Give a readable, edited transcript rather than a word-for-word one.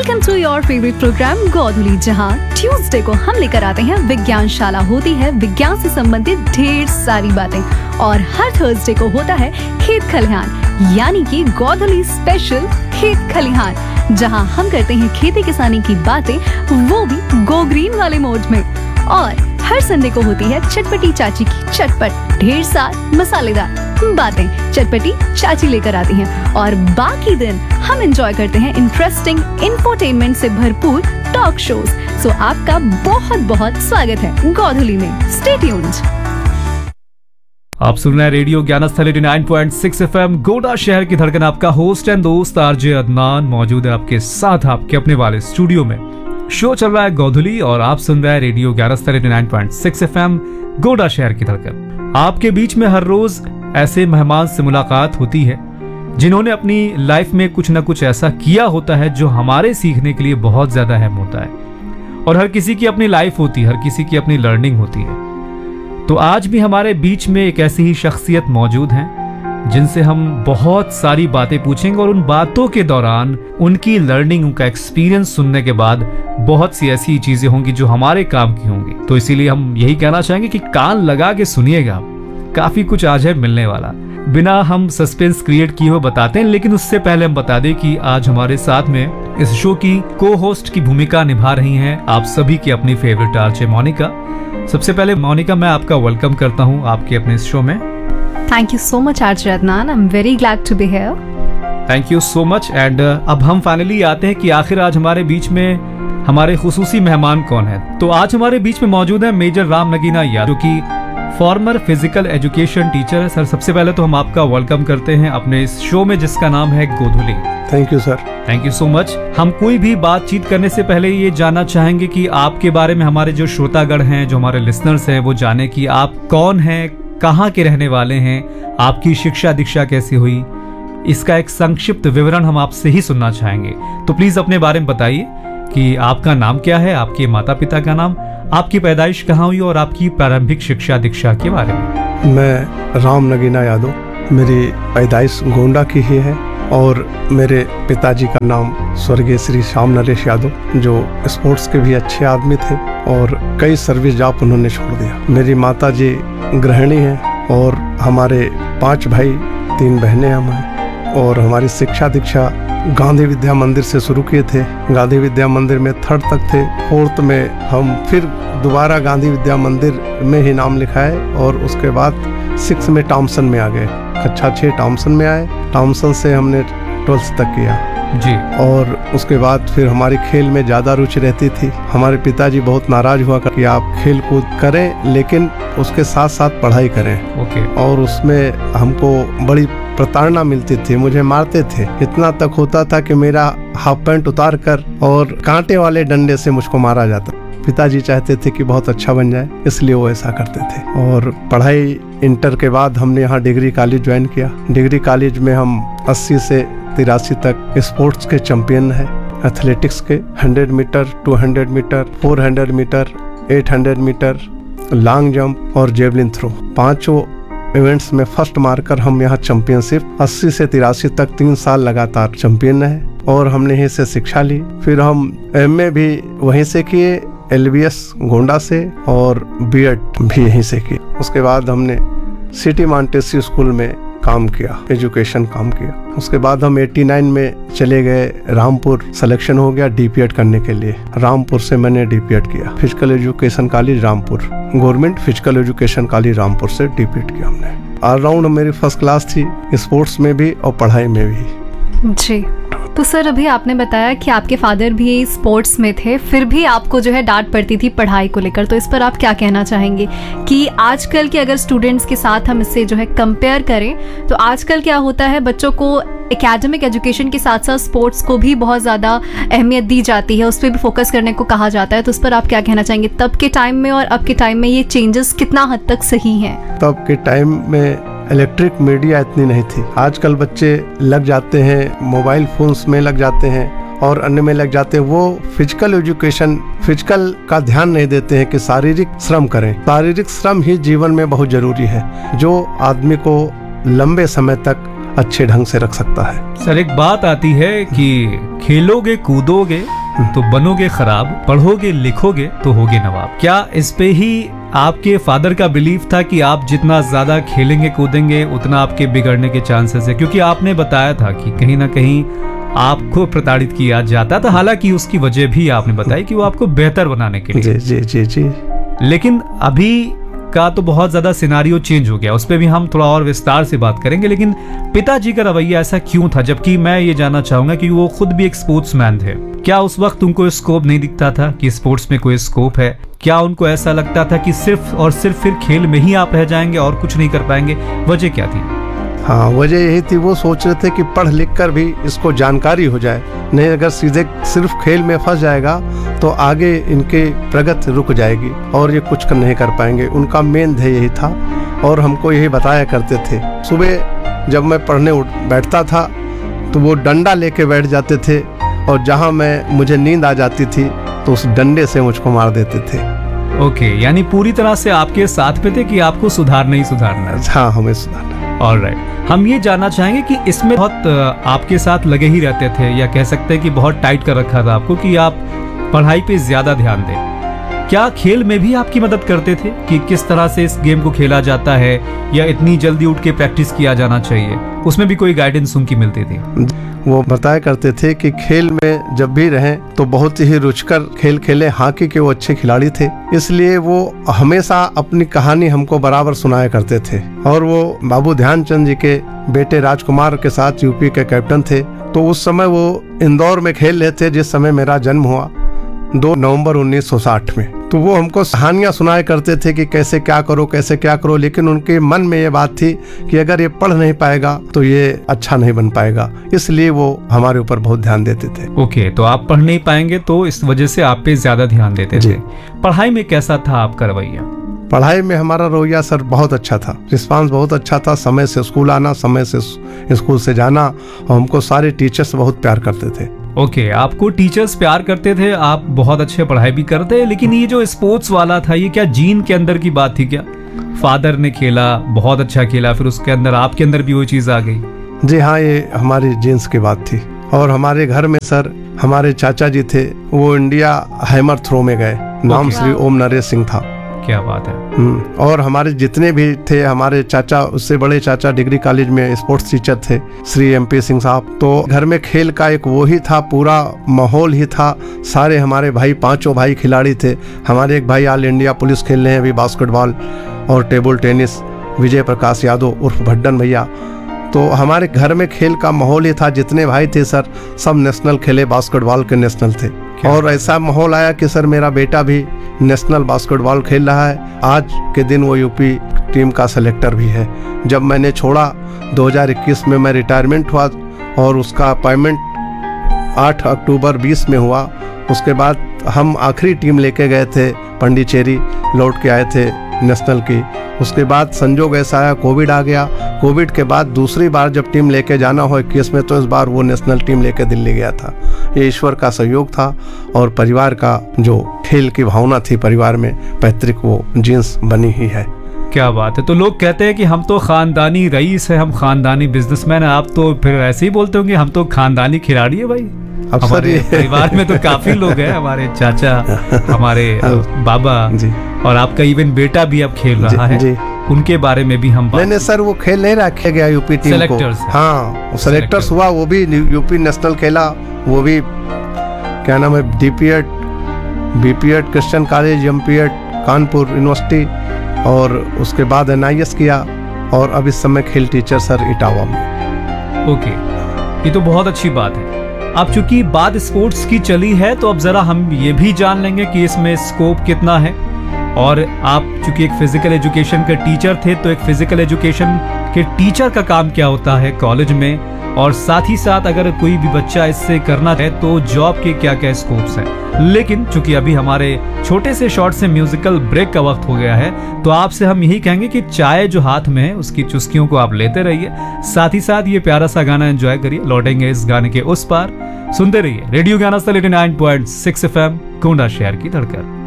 Welcome to your favourite programme गोधुली, जहां Tuesday को हम लेकर आते हैं विज्ञानशाला। होती है विज्ञान से संबंधित ढेर सारी बातें, और हर थर्सडे को होता है खेत खलिहान, यानी कि गोधुली स्पेशल खेत खलिहान, जहां हम करते हैं खेती किसानी की बातें, वो भी गो ग्रीन वाले मोड में। और हर संडे को होती है चटपटी चाची की चटपट ढेर सारी मसालेदार बातें, चटपटी चाची लेकर आती हैं। और बाकी दिन हम एंजॉय करते हैं इंटरेस्टिंग इंफोटेनमेंट से भरपूर टॉक शोज। सो आपका बहुत बहुत स्वागत है गोधुली में। Stay tuned. आप सुन रहे हैं रेडियो ज्ञानस्थल 89.6 FM, गोडा शहर की धड़कन। आपका होस्ट एंड दोस्त आरजे अदनान मौजूद है आपके साथ, आपके अपने वाले स्टूडियो में। शो चल रहा है गोधुली और आप सुन रहे हैं रेडियो ज्ञानस्थल 89.6 FM, गोडा शहर की धड़कन। आपके बीच में हर रोज ऐसे मेहमान से मुलाकात होती है जिन्होंने अपनी लाइफ में कुछ न कुछ ऐसा किया होता है जो हमारे सीखने के लिए बहुत ज्यादा अहम होता है। और हर किसी की अपनी लाइफ होती है, हर किसी की अपनी लर्निंग होती है। तो आज भी हमारे बीच में एक ऐसी ही शख्सियत मौजूद हैं जिनसे हम बहुत सारी बातें पूछेंगे, और उन बातों के दौरान उनकी लर्निंग, उनका एक्सपीरियंस सुनने के बाद बहुत सी ऐसी चीजें होंगी जो हमारे काम की होंगी। तो इसीलिए हम यही कहना चाहेंगे कि कान लगा के सुनिएगा, काफी कुछ आज है मिलने वाला। बिना हम सस्पेंस क्रिएट किए हुए बताते हैं, लेकिन उससे पहले हम बता दें कि आज हमारे साथ में इस शो की को होस्ट की भूमिका निभा रही हैं आप सभी की अपनी फेवरेट आरजे मोनिका। सबसे पहले मोनिका, मैं आपका वेलकम करता हूं आपके अपने इस शो में। Thank you so much RJ Adnan, I am very glad to be here. Thank you so much. And अब हम फाइनली आते हैं कि आखिर आज हमारे बीच में हमारे खुसूसी मेहमान कौन है। तो आज हमारे बीच में मौजूद है मेजर राम नगीना यादव, जो कि फॉर्मर फिजिकल एजुकेशन टीचर है। सर, सबसे पहले तो हम आपका वेलकम करते हैं अपने इस शो में जिसका नाम है गोधुली। Thank you sir. Thank you so much. हम कोई भी बातचीत करने से पहले ये जानना चाहेंगे कि आपके बारे में हमारे जो श्रोतागण हैं, जो हमारे लिसनर्स हैं, वो जाने कि आप कौन हैं, कहाँ के रहने वाले हैं, आपकी शिक्षा दीक्षा कैसी हुई, इसका एक संक्षिप्त विवरण हम आपसे ही सुनना चाहेंगे। तो प्लीज अपने बारे में बताइए कि आपका नाम क्या है, आपके माता पिता का नाम, आपकी पैदाइश कहाँ हुई और आपकी प्रारंभिक शिक्षा दीक्षा के बारे में। मैं राम नगीना यादव, मेरी पैदाइश गोंडा की ही है, और मेरे पिताजी का नाम स्वर्गीय श्री श्याम नरेश यादव, जो स्पोर्ट्स के भी अच्छे आदमी थे और कई सर्विस जॉब उन्होंने छोड़ दिया। मेरी माता जी गृहिणी हैं, और हमारे 5 भाई 3 बहनें हम हैं। और हमारी शिक्षा दीक्षा गांधी विद्या मंदिर से शुरू किए थे। गांधी विद्या मंदिर में 3rd तक थे। 4th में हम फिर दोबारा गांधी विद्या मंदिर में ही नाम लिखाए, और उसके बाद 6 में टॉमसन में आ गए। कक्षा 6 टॉमसन में आए। टॉमसन से हमने 12th तक किया जी। और उसके बाद फिर हमारी खेल में ज़्यादा रुचि रहती थी। हमारे पिताजी बहुत नाराज हुआ कि आप खेल कूद करें, लेकिन उसके साथ साथ पढ़ाई करें। ओके। और उसमें हमको बड़ी प्रताड़ना मिलती थी, मुझे मारते थे। इतना तक होता था कि मेरा हाफ पैंट उतार कर और कांटे वाले डंडे से मुझको मारा जाता। पिताजी चाहते थे कि बहुत अच्छा बन जाए, इसलिए वो ऐसा करते थे। और पढ़ाई इंटर के बाद हमने यहाँ डिग्री कॉलेज ज्वाइन किया। डिग्री कॉलेज में हम 80 से 83 तक स्पोर्ट्स के चैंपियन हैं। एथलेटिक्स के 100 metre, 200 metre, 400 metre, 800 metre, long jump और जेवलिन थ्रो, 5 इवेंट्स में फर्स्ट मारकर हम यहाँ चैंपियनशिप 80 से 83 तक 3 साल लगातार चैंपियन रहे। और हमने यहीं से शिक्षा ली। फिर हम MA भी वहीं से किए, LBS गोंडा से, और B.Ed भी यहीं से किए। उसके बाद हमने सिटी मॉन्टेसरी स्कूल में काम किया, एजुकेशन काम किया। उसके बाद हम 89 में चले गए रामपुर, सिलेक्शन हो गया DP.Ed करने के लिए। रामपुर से मैंने DP.Ed किया, physical education college Rampur, government physical education college Rampur से DP.Ed किया हमने। ऑलराउंड मेरी फर्स्ट क्लास थी, स्पोर्ट्स में भी और पढ़ाई में भी। जी। तो सर, अभी आपने बताया कि आपके फादर भी स्पोर्ट्स में थे, फिर भी आपको जो है डांट पड़ती थी पढ़ाई को लेकर, तो इस पर आप क्या कहना चाहेंगे कि आजकल के अगर स्टूडेंट्स के साथ हम इससे जो है कंपेयर करें, तो आजकल क्या होता है, बच्चों को एकेडमिक एजुकेशन के साथ साथ स्पोर्ट्स को भी बहुत ज़्यादा अहमियत दी जाती है, उस पर भी फोकस करने को कहा जाता है। तो उस पर आप क्या कहना चाहेंगे, तब के टाइम में और अब के टाइम में ये चेंजेस कितना हद तक सही हैं? तब के टाइम में इलेक्ट्रिक मीडिया इतनी नहीं थी। आजकल बच्चे लग जाते हैं मोबाइल फोन्स में, लग जाते हैं और अन्य में लग जाते हैं। वो फिजिकल एजुकेशन, फिजिकल का ध्यान नहीं देते हैं कि शारीरिक श्रम करें। शारीरिक श्रम ही जीवन में बहुत जरूरी है, जो आदमी को लंबे समय तक अच्छे ढंग से रख सकता है। सर, एक बात आती है कि खेलोगे कूदोगे तो बनोगे खराब, पढ़ोगे लिखोगे तो होगे नवाब। क्या इस पे ही आपके फादर का बिलीफ था कि आप जितना ज्यादा खेलेंगे कूदेंगे उतना आपके बिगड़ने के चांसेस है? क्योंकि आपने बताया था कि कहीं ना कहीं आपको प्रताड़ित किया जाता था, हालांकि उसकी वजह भी आपने बताई कि वो आपको बेहतर बनाने के लिए। जी जी जी जी। लेकिन अभी का तो बहुत ज्यादा सिनारियो चेंज हो गया, उस पर भी हम थोड़ा और विस्तार से बात करेंगे। लेकिन पिताजी का रवैया ऐसा क्यों था, जबकि मैं ये जानना चाहूंगा कि वो खुद भी एक स्पोर्ट्समैन थे? क्या उस वक्त उनको स्कोप नहीं दिखता था कि स्पोर्ट्स में कोई स्कोप है? क्या उनको ऐसा लगता था कि सिर्फ और सिर्फ फिर खेल में ही आप रह जाएंगे और कुछ नहीं कर पाएंगे? वजह क्या थी? हाँ, वजह यही थी, वो सोच रहे थे कि पढ़ लिख कर भी इसको जानकारी हो जाए, नहीं अगर सीधे सिर्फ खेल में फंस जाएगा तो आगे इनके प्रगति रुक जाएगी और ये कुछ नहीं कर पाएंगे। उनका मेन ध्येय यही था और हमको यही बताया करते थे। सुबह जब मैं पढ़ने बैठता था तो वो डंडा लेके बैठ जाते थे और जहाँ मुझे नींद आ जाती थी तो उस डंडे से मुझको मार देते थे। ओके, यानी पूरी तरह से आपके साथ पे थे कि आपको सुधारना ही सुधारना है। हाँ, हमें सुधारना। ऑलराइट, हम ये जानना चाहेंगे कि इसमें बहुत आपके साथ लगे ही रहते थे, या कह सकते हैं कि बहुत टाइट कर रखा था आपको कि आप पढ़ाई पे ज्यादा ध्यान दें। क्या खेल में भी आपकी मदद करते थे कि किस तरह से इस गेम को खेला जाता है, या इतनी जल्दी उठ के प्रैक्टिस किया जाना चाहिए? उसमें भी कोई गाइडेंस उनकी मिलती थी? वो बताया करते थे कि खेल में जब भी रहें तो बहुत ही रुचिकर खेल खेले। हॉकी के वो अच्छे खिलाड़ी थे, इसलिए वो हमेशा अपनी कहानी हमको बराबर सुनाया करते थे। और वो बाबू ध्यानचंद जी के बेटे राजकुमार के साथ यूपी के कैप्टन थे। तो उस समय वो इंदौर में खेल रहे थे जिस समय मेरा जन्म हुआ, 2 नवंबर 1960 में। तो वो हमको कहानियां सुनाया करते थे कि कैसे क्या करो, कैसे क्या करो। लेकिन उनके मन में ये बात थी कि अगर ये पढ़ नहीं पाएगा तो ये अच्छा नहीं बन पाएगा, इसलिए वो हमारे ऊपर बहुत ध्यान देते थे। ओके, तो आप पढ़ नहीं पाएंगे तो इस वजह से आप पे ज्यादा ध्यान देते थे। पढ़ाई में कैसा था आपका रवैया? पढ़ाई में हमारा रवैया सर बहुत अच्छा था, रिस्पांस बहुत अच्छा था। समय से स्कूल आना, समय से स्कूल से जाना, और हमको सारे टीचर्स बहुत प्यार करते थे। ओके, आपको टीचर्स प्यार करते थे, आप बहुत अच्छे पढ़ाई भी करते। लेकिन ये जो स्पोर्ट्स वाला था, ये क्या जीन के अंदर की बात थी क्या? फादर ने खेला, बहुत अच्छा खेला, फिर उसके अंदर आपके अंदर भी वो चीज आ गई? जी हाँ, ये हमारी जीन्स की बात थी। और हमारे घर में सर हमारे चाचा जी थे, वो इंडिया हैमर थ्रो में गए, नाम श्री ओम नरेश सिंह था। क्या बात है। और हमारे जितने भी थे, हमारे चाचा, उससे बड़े चाचा डिग्री कॉलेज में स्पोर्ट्स टीचर थे, श्री MP सिंह साहब। तो घर में खेल का एक वो ही था, पूरा माहौल ही था। सारे हमारे भाई, 5 भाई खिलाड़ी थे। हमारे एक भाई ऑल इंडिया पुलिस खेल रहे हैं अभी बास्केटबॉल और टेबल टेनिस, विजय प्रकाश यादव उर्फ भड्डन भैया। तो हमारे घर में खेल का माहौल ही था। जितने भाई थे सर सब नेशनल खेले, बास्केटबॉल के नेशनल थे। और ऐसा माहौल आया कि सर मेरा बेटा भी नेशनल बास्केटबॉल खेल रहा है। आज के दिन वो यूपी टीम का सेलेक्टर भी है। जब मैंने छोड़ा 2021 में, मैं रिटायरमेंट हुआ और उसका अपॉइंटमेंट 8 अक्टूबर 20 में हुआ। उसके बाद हम आखिरी टीम लेके गए थे पांडिचेरी, लौट के आए थे नेशनल की। उसके बाद संजोग ऐसा आया, कोविड आ गया। कोविड के बाद दूसरी बार जब टीम लेके जाना हो 21 में, तो इस बार वो नेशनल टीम लेके दिल्ली गया था। ये ईश्वर का सहयोग था और परिवार का जो खेल की भावना थी परिवार में, पैतृक वो जीन्स बनी ही है। क्या बात है। तो लोग कहते हैं कि हम तो खानदानी रईस है, हम खानदानी बिजनेसमैन है। आप तो फिर ऐसे ही बोलते होंगे हम तो खानदानी खिलाड़ी है भाई। हमारे परिवार में तो काफी लोग हैं, हमारे चाचा, हमारे बाबा जी, और आपका इवन बेटा भी अब खेल रहा है जी। उनके बारे में भी हम नहीं सर, वो खेल नहीं रखे गया यूपी टीम को। हाँ, सेलेक्टर्स हुआ, वो भी यूपी नेशनल खेला। वो भी क्या नाम है, BPEd Christian college, MPEd Kanpur university, और उसके बाद NIS किया। और अब इस समय खेल टीचर सर इटावा में। ओके, ये तो बहुत अच्छी बात है। अब चूंकि बात स्पोर्ट्स की चली है तो अब जरा हम ये भी जान लेंगे कि इसमें स्कोप कितना है। और आप चूंकि एक फिजिकल एजुकेशन के टीचर थे, तो एक फिजिकल एजुकेशन के टीचर का काम क्या होता है कॉलेज में, और साथ ही साथ अगर कोई भी बच्चा इससे करना है तो जॉब के क्या क्या स्कोप्स हैं। लेकिन चूंकि अभी हमारे छोटे से शॉर्ट से म्यूजिकल ब्रेक का वक्त हो गया है, तो आपसे हम यही कहेंगे कि चाय जो हाथ में है उसकी चुस्कियों को आप लेते रहिए, साथ ही साथ ये प्यारा सा गाना एंजॉय करिए। लौटेंगे इस गाने के उस पार, सुनते रहिए रेडियो ज्ञानस्थल 89.6 FM, गोंडा शहर की धड़कन।